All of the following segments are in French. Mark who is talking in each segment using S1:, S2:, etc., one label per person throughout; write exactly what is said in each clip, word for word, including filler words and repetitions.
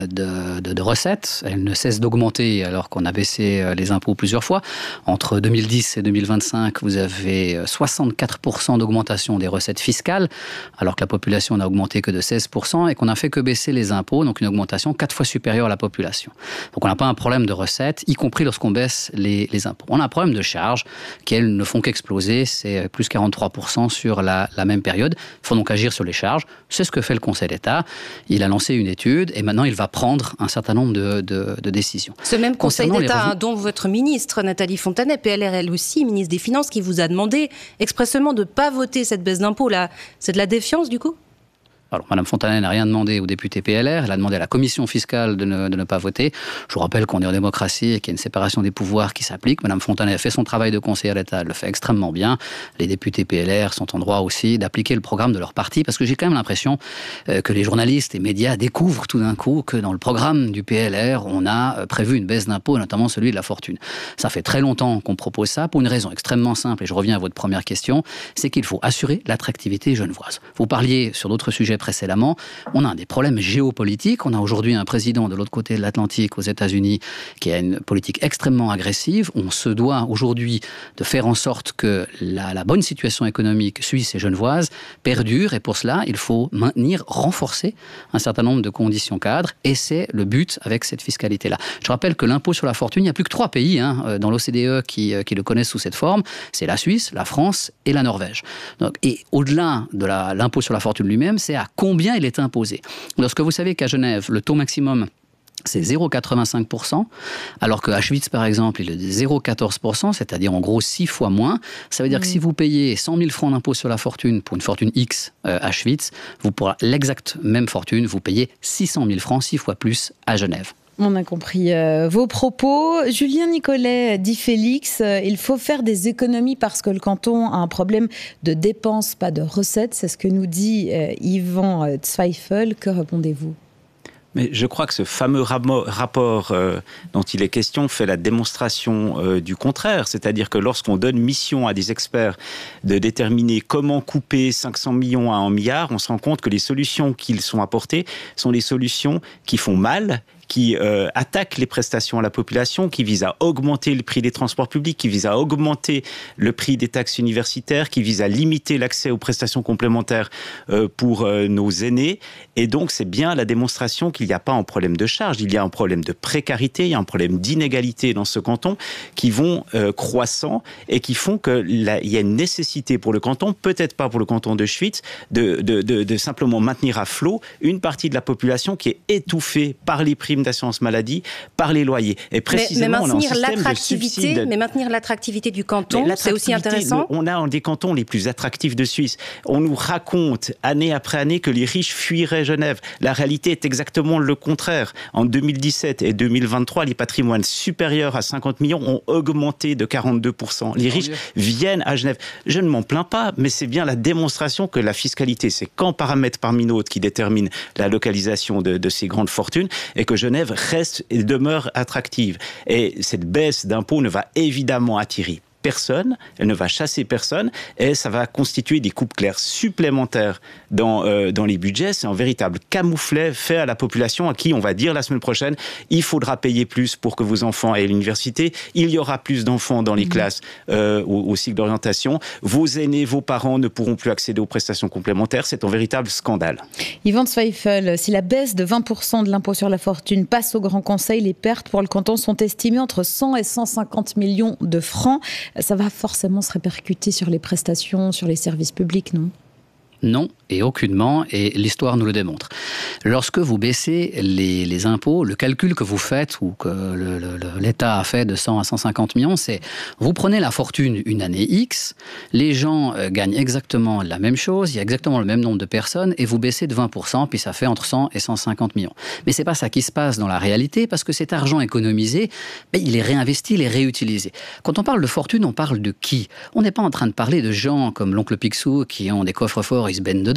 S1: De, de, de recettes. Elle ne cesse d'augmenter alors qu'on a baissé les impôts plusieurs fois. Entre deux mille dix et deux mille vingt-cinq, vous avez soixante-quatre pour cent d'augmentation des recettes fiscales, alors que la population n'a augmenté que de seize pour cent et qu'on n'a fait que baisser les impôts, donc une augmentation quatre fois supérieure à la population. Donc on n'a pas un problème de recettes, y compris lorsqu'on baisse les, les impôts. On a un problème de charges qui, elles, ne font qu'exploser. C'est plus quarante-trois pour cent sur la, la même période. Il faut donc agir sur les charges. C'est ce que fait le Conseil d'État. Il a lancé une étude et maintenant il va prendre un certain nombre de, de, de décisions.
S2: Ce même Conseil
S1: Concernant
S2: d'État,
S1: revenus...
S2: dont votre ministre, Nathalie Fontanet, P L R elle aussi, ministre des Finances, qui vous a demandé expressément de ne pas voter cette baisse d'impôts, là, c'est de la défiance du coup ?
S1: Alors, Mme Fontanet n'a rien demandé aux députés P L R, elle a demandé à la commission fiscale de ne, de ne pas voter. Je vous rappelle qu'on est en démocratie et qu'il y a une séparation des pouvoirs qui s'applique. Mme Fontanet a fait son travail de conseillère d'État, elle le fait extrêmement bien. Les députés P L R sont en droit aussi d'appliquer le programme de leur parti, parce que j'ai quand même l'impression que les journalistes et médias découvrent tout d'un coup que dans le programme du P L R, on a prévu une baisse d'impôts, notamment celui de la fortune. Ça fait très longtemps qu'on propose ça, pour une raison extrêmement simple, et je reviens à votre première question, c'est qu'il faut assurer l'attractivité genevoise. Vous parliez sur d'autres sujets précédemment, on a des problèmes géopolitiques. On a aujourd'hui un président de l'autre côté de l'Atlantique, aux États-Unis, qui a une politique extrêmement agressive. On se doit aujourd'hui de faire en sorte que la, la bonne situation économique suisse et genevoise perdure. Et pour cela, il faut maintenir, renforcer un certain nombre de conditions cadres. Et c'est le but avec cette fiscalité-là. Je rappelle que l'impôt sur la fortune, il n'y a plus que trois pays hein, dans l'O C D E qui, qui le connaissent sous cette forme. C'est la Suisse, la France et la Norvège. Donc, et au-delà de la, l'impôt sur la fortune lui-même, c'est à combien il est imposé. Lorsque vous savez qu'à Genève, le taux maximum, c'est zéro virgule quatre-vingt-cinq pour cent, alors qu'à Schwyz, par exemple, il est de zéro virgule quatorze pour cent, c'est-à-dire en gros six fois moins. Ça veut dire mmh. que si vous payez cent mille francs d'impôt sur la fortune pour une fortune X euh, à Schwyz, vous pour l'exacte même fortune, vous payez six cent mille francs, six fois plus à Genève.
S3: On a compris euh, vos propos. Julien Nicollet dit Félix, euh, il faut faire des économies parce que le canton a un problème de dépenses, pas de recettes. C'est ce que nous dit euh, Yvan euh, Zweifel. Que répondez-vous ?
S4: Mais je crois que ce fameux rapport euh, dont il est question fait la démonstration euh, du contraire. C'est-à-dire que lorsqu'on donne mission à des experts de déterminer comment couper cinq cents millions à un milliard, on se rend compte que les solutions qu'ils sont apportées sont des solutions qui font mal, qui euh, attaquent les prestations à la population, qui visent à augmenter le prix des transports publics, qui visent à augmenter le prix des taxes universitaires, qui visent à limiter l'accès aux prestations complémentaires euh, pour euh, nos aînés. Et donc, c'est bien la démonstration qu'il n'y a pas un problème de charge, il y a un problème de précarité, il y a un problème d'inégalité dans ce canton qui vont euh, croissant et qui font qu'il y a une nécessité pour le canton, peut-être pas pour le canton de Schwyz, de, de, de, de simplement maintenir à flot une partie de la population qui est étouffée par les primes d'assurance maladie, par les loyers. Et précisément,
S2: mais, mais
S4: on a un système de subsides.
S2: Mais maintenir l'attractivité du canton, c'est aussi intéressant.
S4: On a un des cantons les plus attractifs de Suisse. On nous raconte, année après année, que les riches fuiraient Genève. La réalité est exactement le contraire. En deux mille dix-sept et deux mille vingt-trois, les patrimoines supérieurs à cinquante millions ont augmenté de quarante-deux pour cent. Les riches viennent à Genève. Je ne m'en plains pas, mais c'est bien la démonstration que la fiscalité, c'est qu'un paramètre parmi d'autres qui détermine la localisation de, de ces grandes fortunes, et que Genève reste et demeure attractive. Et cette baisse d'impôts ne va évidemment attirer personne, elle ne va chasser personne, et ça va constituer des coupes claires supplémentaires dans, euh, dans les budgets. C'est un véritable camouflet fait à la population à qui on va dire la semaine prochaine, il faudra payer plus pour que vos enfants aillent à l'université, il y aura plus d'enfants dans les mmh. classes euh, au, au cycle d'orientation, vos aînés, vos parents ne pourront plus accéder aux prestations complémentaires. C'est un véritable scandale.
S3: Yvan Zweifel, si la baisse de vingt pour cent de l'impôt sur la fortune passe au Grand Conseil, les pertes pour le canton sont estimées entre cent et cent cinquante millions de francs. Ça va forcément se répercuter sur les prestations, sur les services publics, non ?
S1: Non, et aucunement, et l'histoire nous le démontre. Lorsque vous baissez les, les impôts, le calcul que vous faites, ou que le, le, l'État a fait de cent à cent cinquante millions, c'est vous prenez la fortune une année X, les gens euh, gagnent exactement la même chose, il y a exactement le même nombre de personnes, et vous baissez de vingt pour cent, puis ça fait entre cent et cent cinquante millions. Mais c'est pas ça qui se passe dans la réalité, parce que cet argent économisé, ben, il est réinvesti, il est réutilisé. Quand on parle de fortune, on parle de qui ? On n'est pas en train de parler de gens comme l'oncle Picsou qui ont des coffres forts, ils se baignent dedans.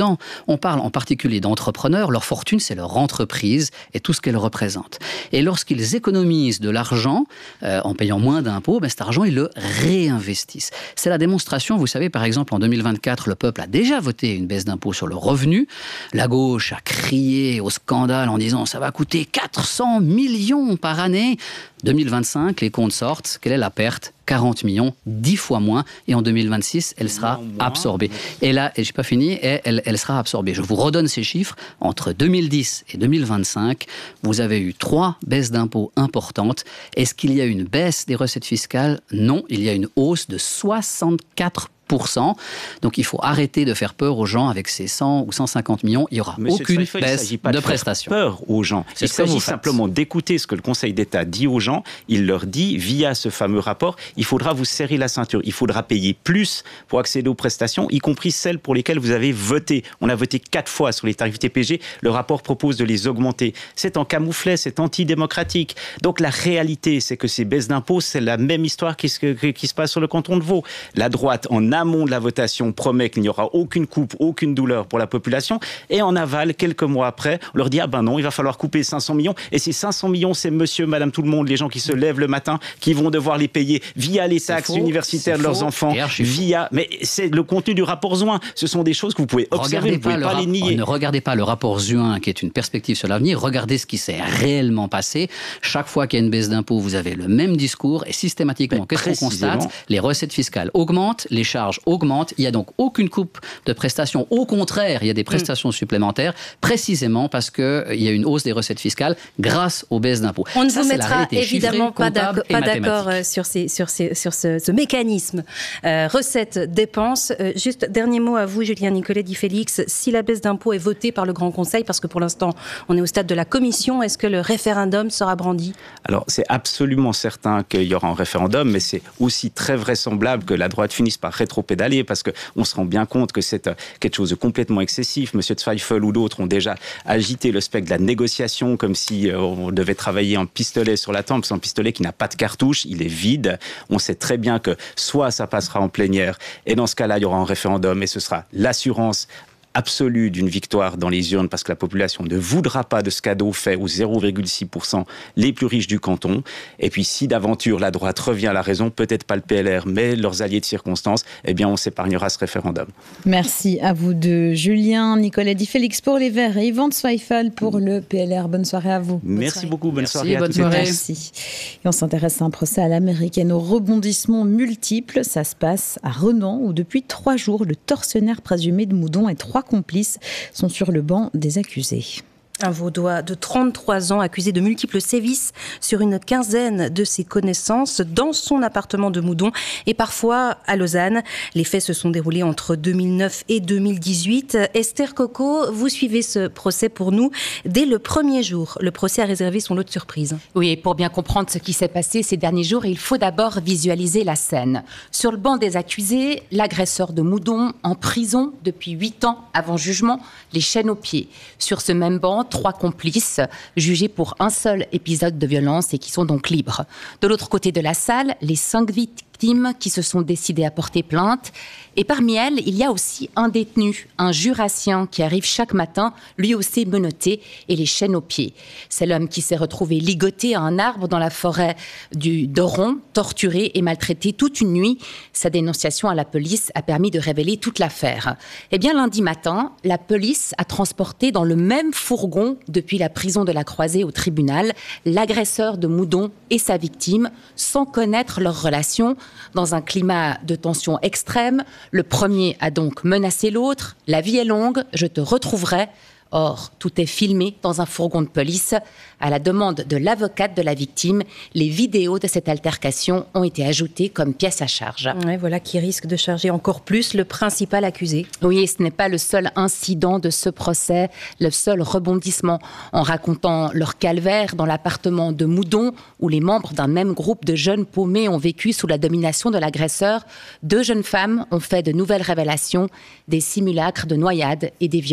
S1: là-dedans. On parle en particulier d'entrepreneurs. Leur fortune, c'est leur entreprise et tout ce qu'elle représente. Et lorsqu'ils économisent de l'argent euh, en payant moins d'impôts, ben cet argent, ils le réinvestissent. C'est la démonstration, vous savez, par exemple, en deux mille vingt-quatre, le peuple a déjà voté une baisse d'impôt sur le revenu. La gauche a crié au scandale en disant « ça va coûter quatre cents millions par année ». deux mille vingt-cinq, les comptes sortent. Quelle est la perte ? quarante millions, dix fois moins. Et en deux mille vingt-six, elle sera absorbée. Et là, et je n'ai pas fini, et elle, elle sera absorbée. Je vous redonne ces chiffres. Entre deux mille dix et deux mille vingt-cinq, vous avez eu trois baisses d'impôts importantes. Est-ce qu'il y a une baisse des recettes fiscales ? Non, il y a une hausse de soixante-quatre pour cent. Donc il faut arrêter de faire peur aux gens avec ces cent ou cent cinquante millions. Il n'y aura
S4: Monsieur
S1: aucune
S4: Zweifel,
S1: baisse
S4: de,
S1: de
S4: de
S1: prestations.
S4: Il ne s'agit pas de faire peur aux gens.
S1: C'est
S4: il
S1: ce que
S4: s'agit
S1: vous
S4: simplement d'écouter ce que le Conseil d'État dit aux gens. Il leur dit, via ce fameux rapport, il faudra vous serrer la ceinture. Il faudra payer plus pour accéder aux prestations, y compris celles pour lesquelles vous avez voté. On a voté quatre fois sur les tarifs T P G. Le rapport propose de les augmenter. C'est en camouflet, c'est antidémocratique. Donc la réalité, c'est que ces baisses d'impôts, c'est la même histoire qui se, qui se passe sur le canton de Vaud. La droite, en amont de la votation, promet qu'il n'y aura aucune coupe, aucune douleur pour la population, et en aval, quelques mois après, on leur dit ah ben non, il va falloir couper cinq cents millions, et ces cinq cents millions, c'est monsieur, madame, tout le monde, les gens qui se lèvent le matin, qui vont devoir les payer via les taxes faux, universitaires de leurs faux, enfants, via, mais c'est le contenu du rapport Zouin, ce sont des choses que vous pouvez observer, vous ne pouvez pas, pas les nier.
S1: Ne regardez pas le rapport Zouin, qui est une perspective sur l'avenir, regardez ce qui s'est réellement passé. Chaque fois qu'il y a une baisse d'impôts, vous avez le même discours, et systématiquement, qu'est-ce qu'on constate ? Les recettes fiscales augmentent, les charges augmentent. Il n'y a donc aucune coupe de prestations. Au contraire, il y a des prestations mmh. supplémentaires, précisément parce qu'il euh, y a une hausse des recettes fiscales grâce aux baisses d'impôts.
S2: On ne
S1: Ça,
S2: vous mettra évidemment
S1: chiffrée,
S2: pas d'accord euh, sur, ces, sur, ces, sur ce, ce mécanisme. Euh, recettes, dépenses. Euh, juste dernier mot à vous, Julien Nicollet, dit Félix. Si la baisse d'impôts est votée par le Grand Conseil, parce que pour l'instant, on est au stade de la commission, est-ce que le référendum sera brandi ?
S4: Alors, c'est absolument certain qu'il y aura un référendum, mais c'est aussi très vraisemblable que la droite finisse par rétro-pédaler, parce qu'on se rend bien compte que c'est quelque chose de complètement excessif. Monsieur Zweifel ou d'autres ont déjà agité le spectre de la négociation comme si on devait travailler un pistolet sur la tempe. C'est un pistolet qui n'a pas de cartouche, il est vide. On sait très bien que soit ça passera en plénière, et dans ce cas-là, il y aura un référendum, et ce sera l'assurance absolue d'une victoire dans les urnes parce que la population ne voudra pas de ce cadeau fait aux zéro virgule six pour cent les plus riches du canton. Et puis si d'aventure la droite revient à la raison, peut-être pas le P L R, mais leurs alliés de circonstance, eh bien on s'épargnera ce référendum.
S3: Merci à vous deux. Julien Nicollet, dit Félix pour les Verts et Yvan Zweifel pour le P L R. Bonne soirée à vous.
S4: Merci
S3: soirée.
S4: beaucoup, bonne
S1: Merci,
S4: soirée à
S1: bonne
S4: tous.
S1: soirée.
S3: Merci. Et on s'intéresse à un procès à l'américaine aux rebondissements multiples. Ça se passe à Renan où depuis trois jours, le tortionnaire présumé de Moudon et trois complices sont sur le banc des accusés.
S2: Un Vaudois de trente-trois ans accusé de multiples sévices sur une quinzaine de ses connaissances dans son appartement de Moudon et parfois à Lausanne. Les faits se sont déroulés entre deux mille neuf et deux mille dix-huit. Esther Coco, vous suivez ce procès pour nous dès le premier jour. Le procès a réservé son lot de surprises.
S5: Oui, et pour bien comprendre ce qui s'est passé ces derniers jours, il faut d'abord visualiser la scène. Sur le banc des accusés, l'agresseur de Moudon en prison depuis huit ans avant jugement, les chaînes aux pieds. Sur ce même banc, trois complices jugés pour un seul épisode de violence et qui sont donc libres. De l'autre côté de la salle, les cinq victimes qui se sont décidées à porter plainte. Et parmi elles, il y a aussi un détenu, un jurassien qui arrive chaque matin, lui aussi menotté et les chaînes aux pieds. C'est l'homme qui s'est retrouvé ligoté à un arbre dans la forêt du Doron, torturé et maltraité toute une nuit. Sa dénonciation à la police a permis de révéler toute l'affaire. Eh bien, lundi matin, la police a transporté dans le même fourgon, depuis la prison de la Croisée au tribunal, l'agresseur de Moudon et sa victime, sans connaître leur relation. Dans un climat de tension extrême, le premier a donc menacé l'autre. La vie est longue, je te retrouverai. Or, tout est filmé dans un fourgon de police. À la demande de l'avocate de la victime, les vidéos de cette altercation ont été ajoutées comme pièce à charge.
S2: Ouais, voilà qui risque de charger encore plus le principal accusé.
S5: Oui, et ce n'est pas le seul incident de ce procès, le seul rebondissement. En racontant leur calvaire dans l'appartement de Moudon, où les membres d'un même groupe de jeunes paumés ont vécu sous la domination de l'agresseur, deux jeunes femmes ont fait de nouvelles révélations, des simulacres de noyades et des viols.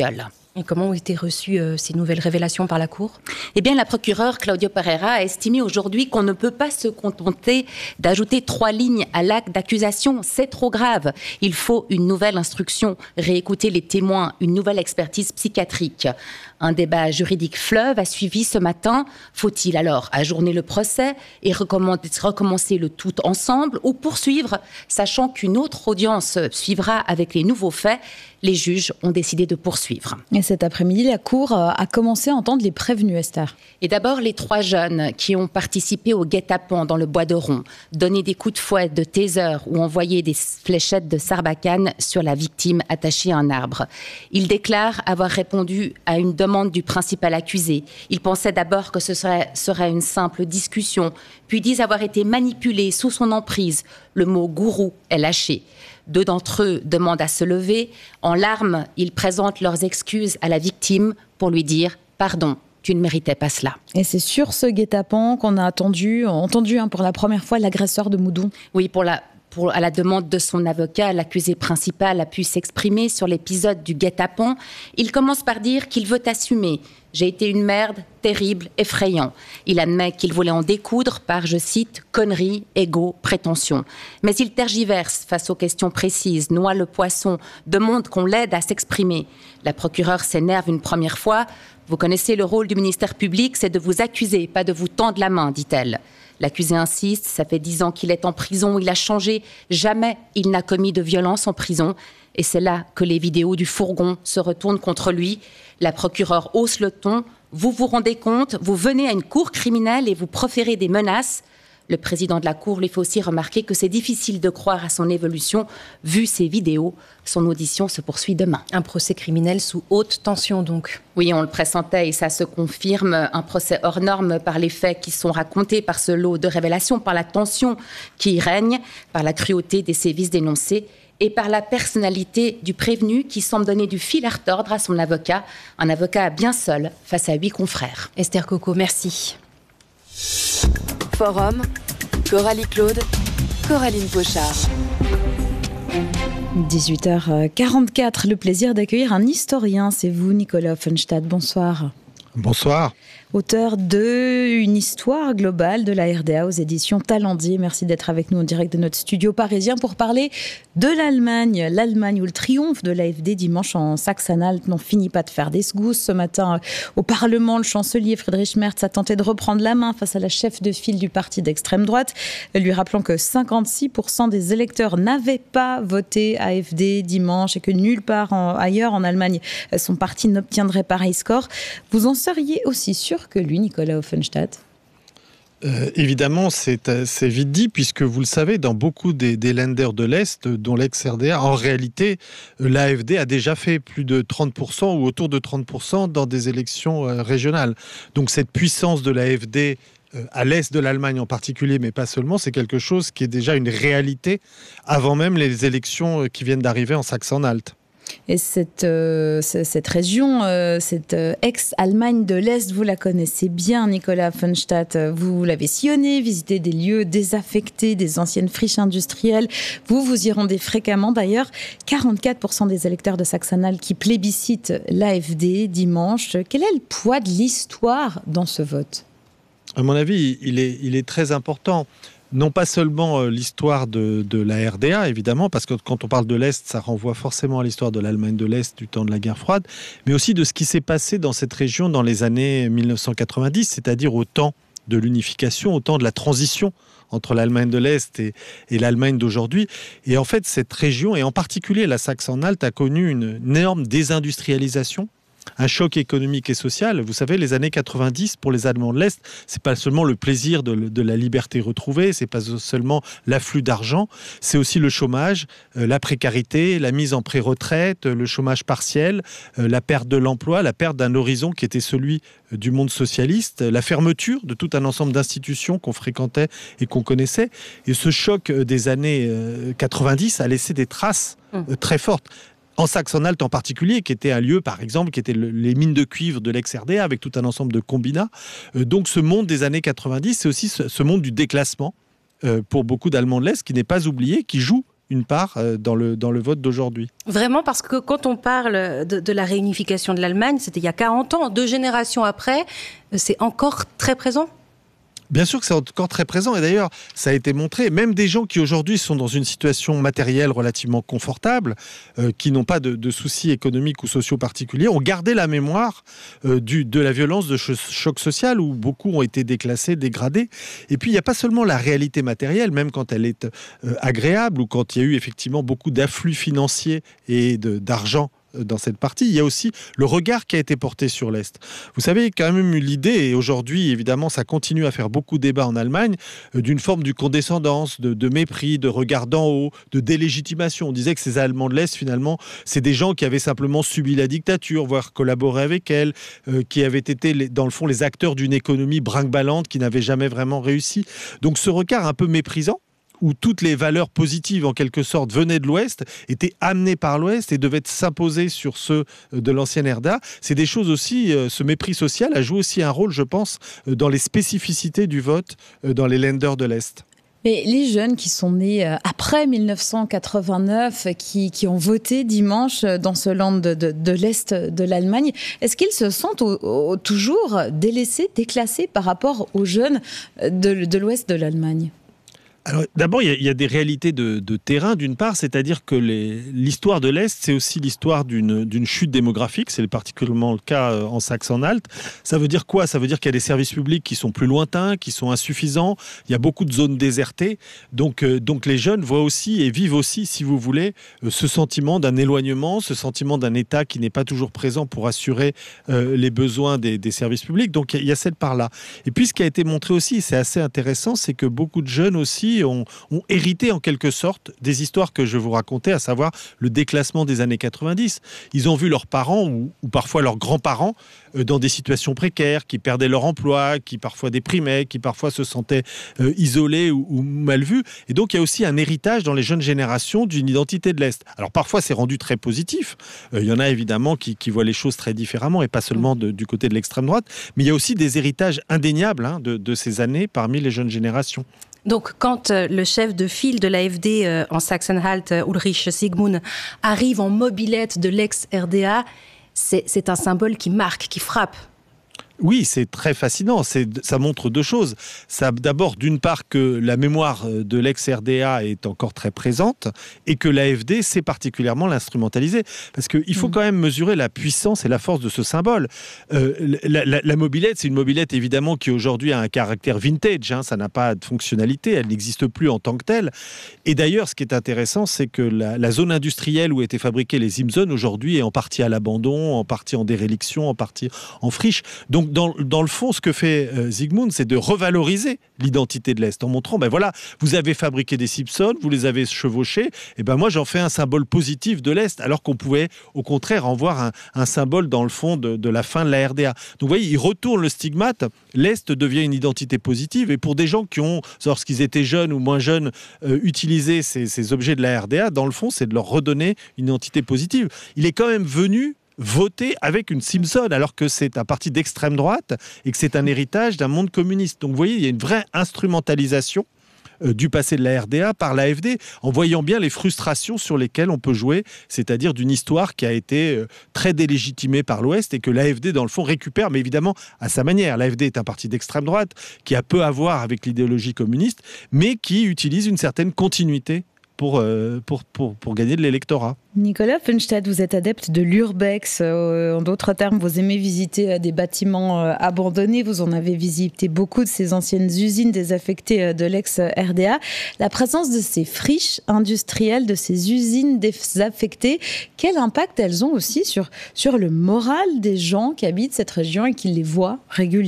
S2: Et comment ont été reçues euh, ces nouvelles révélations par la Cour ?
S5: Eh bien, la procureure Claudio Pereira a estimé aujourd'hui qu'on ne peut pas se contenter d'ajouter trois lignes à l'acte d'accusation. C'est trop grave. Il faut une nouvelle instruction, réécouter les témoins, une nouvelle expertise psychiatrique. Un débat juridique fleuve a suivi ce matin. Faut-il alors ajourner le procès et recommencer le tout ensemble ou poursuivre, sachant qu'une autre audience suivra avec les nouveaux faits ? Les juges ont décidé de poursuivre.
S3: Et cet après-midi, la Cour a commencé à entendre les prévenus, Esther.
S5: Et d'abord, les trois jeunes qui ont participé au guet-apens dans le bois de Ron, donné des coups de fouet, de taser ou envoyé des fléchettes de sarbacane sur la victime attachée à un arbre. Ils déclarent avoir répondu à une demande du principal accusé. Ils pensaient d'abord que ce serait, serait une simple discussion, puis disent avoir été manipulés sous son emprise. Le mot « gourou » est lâché. Deux d'entre eux demandent à se lever. En larmes, ils présentent leurs excuses à la victime pour lui dire « Pardon, tu ne méritais pas cela ».
S3: Et c'est sur ce guet-apens qu'on a attendu, entendu hein, pour la première fois l'agresseur de Moudon.
S5: Oui, pour la... Pour, à la demande de son avocat, l'accusé principal a pu s'exprimer sur l'épisode du guet-apens. Il commence par dire qu'il veut assumer. « J'ai été une merde, terrible, effrayant ». Il admet qu'il voulait en découdre par, je cite, « conneries, égo, prétention ». Mais il tergiverse face aux questions précises, noie le poisson, demande qu'on l'aide à s'exprimer. La procureure s'énerve une première fois. « Vous connaissez le rôle du ministère public, c'est de vous accuser, pas de vous tendre la main », dit-elle. L'accusé insiste, ça fait dix ans qu'il est en prison, il a changé, jamais il n'a commis de violence en prison. Et c'est là que les vidéos du fourgon se retournent contre lui. La procureure hausse le ton. Vous vous rendez compte, vous venez à une cour criminelle et vous proférez des menaces. Le président de la Cour lui fait aussi remarquer que c'est difficile de croire à son évolution, vu ces vidéos. Son audition se poursuit demain.
S2: Un procès criminel sous haute tension, donc.
S5: Oui, on le pressentait et ça se confirme. Un procès hors norme par les faits qui sont racontés, par ce lot de révélations, par la tension qui y règne, par la cruauté des sévices dénoncés et par la personnalité du prévenu qui semble donner du fil à retordre à son avocat. Un avocat bien seul face à huit confrères.
S2: Esther Coco, merci.
S6: Forum, Coralie Claude, Coraline Pochard.
S3: dix-huit heures quarante-quatre, le plaisir d'accueillir un historien, c'est vous Nicolas Offenstadt, bonsoir.
S7: Bonsoir.
S3: Auteur de Une histoire globale de la R D A aux éditions Talendier. Merci d'être avec nous en direct de notre studio parisien pour parler de l'Allemagne. L'Allemagne où le triomphe de l'A F D dimanche en Saxe-Anhalt n'en finit pas de faire des secousses. Ce matin, au Parlement, le chancelier Friedrich Merz a tenté de reprendre la main face à la chef de file du parti d'extrême droite, lui rappelant que cinquante-six pour cent des électeurs n'avaient pas voté A F D dimanche et que nulle part en, ailleurs en Allemagne, son parti n'obtiendrait pareil score. Vous en seriez aussi sûr que lui, Nicolas Offenstadt?
S7: Euh, évidemment, c'est, c'est vite dit, puisque vous le savez, dans beaucoup des, des Länder de l'Est, dont l'ex-R D A, en réalité, l'A F D a déjà fait plus de trente pour cent ou autour de trente pour cent dans des élections euh, régionales. Donc cette puissance de l'A F D euh, à l'Est de l'Allemagne en particulier, mais pas seulement, c'est quelque chose qui est déjà une réalité avant même les élections qui viennent d'arriver en Saxe-Anhalt.
S3: Et cette, euh, cette région, euh, cette euh, ex-Allemagne de l'Est, vous la connaissez bien, Nicolas Offenstadt. Vous l'avez sillonné, visité des lieux désaffectés, des anciennes friches industrielles. Vous vous y rendez fréquemment. D'ailleurs, quarante-quatre pour cent des électeurs de Saxe-Anhalt qui plébiscitent l'A F D dimanche. Quel est le poids de l'histoire dans ce vote ?
S7: À mon avis, il est, il est très important. Non pas seulement l'histoire de, de la R D A, évidemment, parce que quand on parle de l'Est, ça renvoie forcément à l'histoire de l'Allemagne de l'Est du temps de la guerre froide, mais aussi de ce qui s'est passé dans cette région dans les années mille neuf cent quatre-vingt-dix, c'est-à-dire au temps de l'unification, au temps de la transition entre l'Allemagne de l'Est et, et l'Allemagne d'aujourd'hui. Et en fait, cette région, et en particulier la Saxe-Anhalt, a connu une, une énorme désindustrialisation, un choc économique et social. Vous savez, les années quatre-vingt-dix, pour les Allemands de l'Est, c'est pas seulement le plaisir de, de la liberté retrouvée, c'est pas seulement l'afflux d'argent, c'est aussi le chômage, euh, la précarité, la mise en pré-retraite, le chômage partiel, euh, la perte de l'emploi, la perte d'un horizon qui était celui euh, du monde socialiste, la fermeture de tout un ensemble d'institutions qu'on fréquentait et qu'on connaissait. Et ce choc euh, des années euh, quatre-vingt-dix a laissé des traces euh, très fortes. En Saxe-Anhalt en particulier, qui était un lieu, par exemple, qui était le, les mines de cuivre de l'ex-R D A, avec tout un ensemble de combinats. Euh, donc ce monde des années quatre-vingt-dix, c'est aussi ce, ce monde du déclassement, euh, pour beaucoup d'Allemands de l'Est, qui n'est pas oublié, qui joue une part euh, dans, le, dans le vote d'aujourd'hui.
S2: Vraiment, parce que quand on parle de, de la réunification de l'Allemagne, c'était il y a quarante ans, deux générations après, c'est encore très présent.
S7: Bien sûr que c'est encore très présent, et d'ailleurs, ça a été montré, même des gens qui aujourd'hui sont dans une situation matérielle relativement confortable, euh, qui n'ont pas de, de soucis économiques ou sociaux particuliers, ont gardé la mémoire euh, du, de la violence de cho- choc social, où beaucoup ont été déclassés, dégradés. Et puis, il n'y a pas seulement la réalité matérielle, même quand elle est euh, agréable, ou quand il y a eu effectivement beaucoup d'afflux financiers et de, d'argent dans cette partie, il y a aussi le regard qui a été porté sur l'Est. Vous savez, il y a quand même eu l'idée, et aujourd'hui, évidemment, ça continue à faire beaucoup de débats en Allemagne, euh, d'une forme de condescendance, de, de mépris, de regard d'en haut, de délégitimation. On disait que ces Allemands de l'Est, finalement, c'est des gens qui avaient simplement subi la dictature, voire collaboré avec elle, euh, qui avaient été, les, dans le fond, les acteurs d'une économie brinque-ballante qui n'avait jamais vraiment réussi. Donc ce regard un peu méprisant, où toutes les valeurs positives, en quelque sorte, venaient de l'Ouest, étaient amenées par l'Ouest et devaient s'imposer sur ceux de l'ancienne R D A. C'est des choses aussi, euh, ce mépris social a joué aussi un rôle, je pense, euh, dans les spécificités du vote euh, dans les Länder de l'Est.
S3: Mais les jeunes qui sont nés après mille neuf cent quatre-vingt-neuf, qui, qui ont voté dimanche dans ce land de, de, de l'Est de l'Allemagne, est-ce qu'ils se sentent au, au, toujours délaissés, déclassés par rapport aux jeunes de, de l'Ouest de l'Allemagne ?
S7: Alors, d'abord, il y, a, il y a des réalités de, de terrain, d'une part, c'est-à-dire que les, l'histoire de l'Est, c'est aussi l'histoire d'une, d'une chute démographique, c'est particulièrement le cas en Saxe-Anhalt. Ça veut dire quoi ? Ça veut dire qu'il y a des services publics qui sont plus lointains, qui sont insuffisants, il y a beaucoup de zones désertées, donc, euh, donc les jeunes voient aussi et vivent aussi, si vous voulez, euh, ce sentiment d'un éloignement, ce sentiment d'un État qui n'est pas toujours présent pour assurer euh, les besoins des, des services publics, donc il y, y a cette part-là. Et puis, ce qui a été montré aussi, c'est assez intéressant, c'est que beaucoup de jeunes aussi Ont, ont hérité en quelque sorte des histoires que je vous racontais, à savoir le déclassement des années quatre-vingt-dix. Ils ont vu leurs parents ou, ou parfois leurs grands-parents euh, dans des situations précaires, qui perdaient leur emploi, qui parfois déprimaient, qui parfois se sentaient euh, isolés ou, ou mal vus. Et donc il y a aussi un héritage dans les jeunes générations d'une identité de l'Est. Alors parfois c'est rendu très positif. Euh, il y en a évidemment qui, qui voient les choses très différemment et pas seulement de, du côté de l'extrême droite. Mais il y a aussi des héritages indéniables hein, de, de ces années parmi les jeunes générations.
S2: Donc, quand euh, le chef de file de l'A F D euh, en Saxe-Anhalt, euh, Ulrich Siegmund, arrive en mobilette de l'ex-R D A, c'est, c'est un symbole qui marque, qui frappe.
S7: Oui, c'est très fascinant. C'est, ça montre deux choses. Ça, d'abord, d'une part, que la mémoire de l'ex-R D A est encore très présente et que l'A F D sait particulièrement l'instrumentaliser. Parce qu'il faut mmh. quand même mesurer la puissance et la force de ce symbole. Euh, la, la, la mobilette, c'est une mobilette évidemment qui aujourd'hui a un caractère vintage. Hein, ça n'a pas de fonctionnalité, elle n'existe plus en tant que telle. Et d'ailleurs, ce qui est intéressant, c'est que la, la zone industrielle où étaient fabriqués les Simson aujourd'hui est en partie à l'abandon, en partie en déréliction, en partie en friche. Donc, Dans, dans le fond, ce que fait euh, Siegmund, c'est de revaloriser l'identité de l'Est en montrant, ben voilà, vous avez fabriqué des Simpsons, vous les avez chevauchés, et ben moi j'en fais un symbole positif de l'Est, alors qu'on pouvait au contraire en voir un, un symbole dans le fond de, de la fin de la R D A. Donc vous voyez, il retourne le stigmate, l'Est devient une identité positive, et pour des gens qui ont, lorsqu'ils étaient jeunes ou moins jeunes, euh, utilisé ces, ces objets de la R D A, dans le fond, c'est de leur redonner une identité positive. Il est quand même venu voter avec une Simpson, alors que c'est un parti d'extrême droite et que c'est un héritage d'un monde communiste. Donc vous voyez, il y a une vraie instrumentalisation euh, du passé de la R D A par l'A F D, en voyant bien les frustrations sur lesquelles on peut jouer, c'est-à-dire d'une histoire qui a été euh, très délégitimée par l'Ouest et que l'A F D, dans le fond, récupère, mais évidemment à sa manière. L'A F D est un parti d'extrême droite qui a peu à voir avec l'idéologie communiste, mais qui utilise une certaine continuité Pour, euh, pour, pour, pour gagner de l'électorat.
S3: Nicolas Fünstedt, vous êtes adepte de l'urbex. Euh, en d'autres termes, vous aimez visiter euh, des bâtiments euh, abandonnés. Vous en avez visité beaucoup de ces anciennes usines désaffectées euh, de l'ex-R D A. La présence de ces friches industrielles, de ces usines désaffectées, quel impact elles ont aussi sur, sur le moral des gens qui habitent cette région et qui les voient régulièrement ?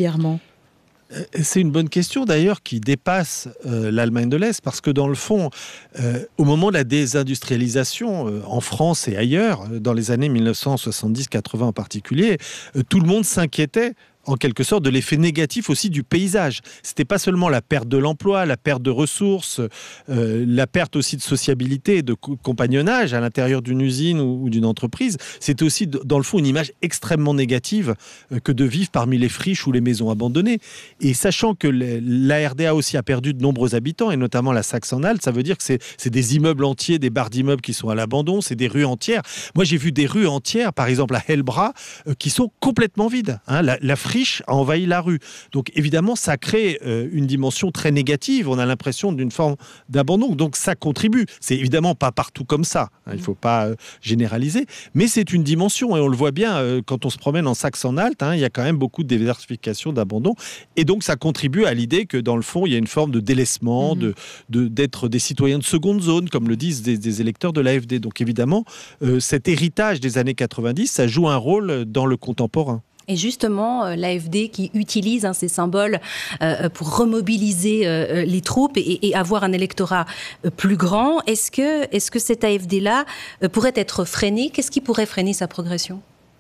S7: C'est une bonne question d'ailleurs qui dépasse euh, l'Allemagne de l'Est parce que dans le fond, euh, au moment de la désindustrialisation euh, en France et ailleurs, dans les années mille neuf cent soixante-dix quatre-vingts en particulier, euh, tout le monde s'inquiétait en quelque sorte de l'effet négatif aussi du paysage. C'était pas seulement la perte de l'emploi, la perte de ressources, euh, la perte aussi de sociabilité, de co- compagnonnage à l'intérieur d'une usine ou, ou d'une entreprise. C'était aussi dans le fond une image extrêmement négative euh, que de vivre parmi les friches ou les maisons abandonnées. Et sachant que les, la R D A aussi a perdu de nombreux habitants, et notamment la Saxe-Anhalt, ça veut dire que c'est, c'est des immeubles entiers, des barres d'immeubles qui sont à l'abandon, c'est des rues entières. Moi j'ai vu des rues entières, par exemple à Helbra, euh, qui sont complètement vides. Hein. La, la friche a envahi la rue. Donc évidemment, ça crée euh, une dimension très négative. On a l'impression d'une forme d'abandon. Donc ça contribue. C'est évidemment pas partout comme ça. Hein. Il ne faut pas euh, généraliser. Mais c'est une dimension. Et on le voit bien euh, quand on se promène en Saxe-Anhalt. Hein, il y a quand même beaucoup de désertification, d'abandon. Et donc ça contribue à l'idée que dans le fond, il y a une forme de délaissement, mmh. de, de, d'être des citoyens de seconde zone, comme le disent des, des électeurs de l'A F D. Donc évidemment, euh, cet héritage des années quatre-vingt-dix, ça joue un rôle dans le contemporain.
S2: Et justement, euh, l'A F D qui utilise hein, ces symboles euh, pour remobiliser euh, les troupes et, et avoir un électorat euh, plus grand, est-ce que, est-ce que cet A F D-là euh, pourrait être freiné ? Qu'est-ce qui pourrait freiner sa progression ?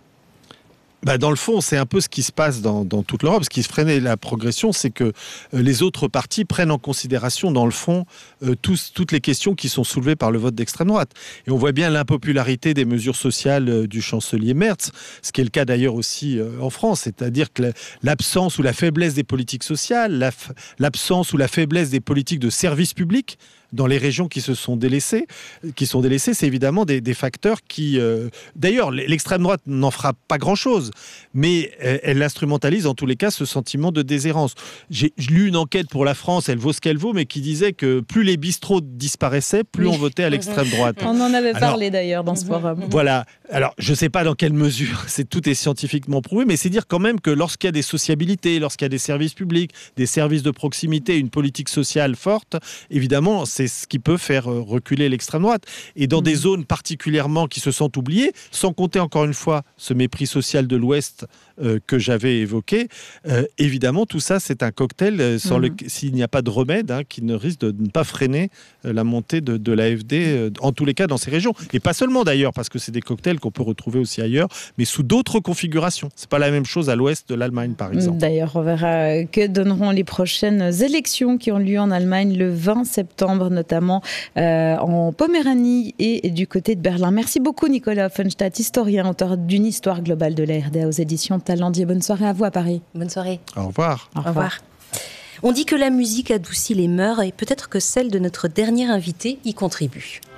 S7: Bah dans le fond, c'est un peu ce qui se passe dans, dans toute l'Europe. Ce qui freinait la progression, c'est que euh, les autres partis prennent en considération, dans le fond, euh, tous, toutes les questions qui sont soulevées par le vote d'extrême droite. Et on voit bien l'impopularité des mesures sociales euh, du chancelier Merz, ce qui est le cas d'ailleurs aussi euh, en France. C'est-à-dire que la, l'absence ou la faiblesse des politiques sociales, la, l'absence ou la faiblesse des politiques de services publics dans les régions qui se sont délaissées, qui sont délaissées, c'est évidemment des, des facteurs qui... Euh, d'ailleurs, l'extrême droite n'en fera pas grand-chose, mais elle, elle instrumentalise en tous les cas ce sentiment de déshérence. J'ai lu une enquête pour la France, elle vaut ce qu'elle vaut, mais qui disait que plus les bistrots disparaissaient, plus oui. on votait à l'extrême droite.
S3: On en avait parlé Alors, d'ailleurs dans ce forum.
S7: Voilà. Alors, je ne sais pas dans quelle mesure, c'est, tout est scientifiquement prouvé, mais c'est dire quand même que lorsqu'il y a des sociabilités, lorsqu'il y a des services publics, des services de proximité, une politique sociale forte, évidemment, c'est ce qui peut faire reculer l'extrême droite. Et dans mmh. des zones particulièrement qui se sentent oubliées, sans compter encore une fois ce mépris social de l'Ouest euh, que j'avais évoqué, euh, évidemment, tout ça, c'est un cocktail euh, sans mmh. le, s'il n'y a pas de remède, hein, qui ne risque de ne pas freiner euh, la montée de, de l'A F D, euh, en tous les cas dans ces régions. Et pas seulement d'ailleurs, parce que c'est des cocktails qu'on peut retrouver aussi ailleurs, mais sous d'autres configurations. C'est pas la même chose à l'ouest de l'Allemagne, par exemple.
S3: D'ailleurs, on verra que donneront les prochaines élections qui ont lieu en Allemagne le vingt septembre, notamment euh, en Poméranie et du côté de Berlin. Merci beaucoup Nicolas Offenstadt, historien, auteur d'une histoire globale de la R D A aux éditions Talendier. Bonne soirée à vous à Paris.
S2: Bonne soirée.
S7: Au revoir.
S2: Au revoir. Au revoir. On dit que la musique adoucit les mœurs et peut-être que celle de notre dernier invité y contribue.